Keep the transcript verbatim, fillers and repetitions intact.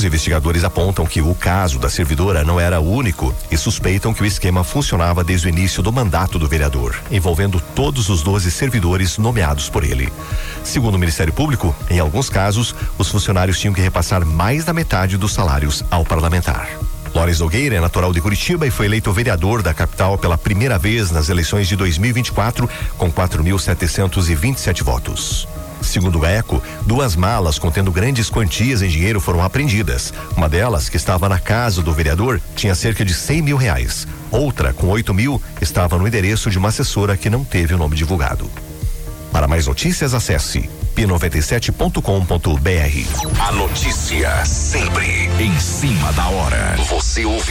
Os investigadores apontam que o caso da servidora não era único e suspeitam que o esquema funcionava desde o início do mandato do vereador, envolvendo todos os doze servidores nomeados por ele. Segundo o Ministério Público, em alguns casos, os funcionários tinham que repassar mais da metade dos salários ao parlamentar. Lawrence Nogueira é natural de Curitiba e foi eleito vereador da capital pela primeira vez nas eleições de dois mil e vinte e quatro, com quatro mil setecentos e vinte e sete votos. Segundo o GAECO, duas malas contendo grandes quantias em dinheiro foram apreendidas. Uma delas, que estava na casa do vereador, tinha cerca de cem mil reais. Outra, com oito mil, estava no endereço de uma assessora que não teve o nome divulgado. Para mais notícias, acesse p noventa e sete ponto com ponto b r. A notícia sempre em cima da hora. Você ouve